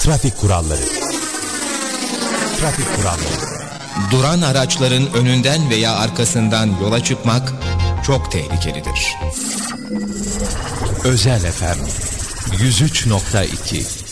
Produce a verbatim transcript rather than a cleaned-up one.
Trafik kuralları. Trafik kuralları. Duran araçların önünden veya arkasından yola çıkmak çok tehlikelidir. Özel F M yüz üç nokta iki